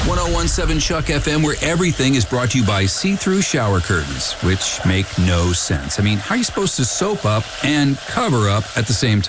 1017 Chuck FM, where everything is brought to you by see-through shower curtains, which make no sense. I mean, how are you supposed to soap up and cover up at the same time?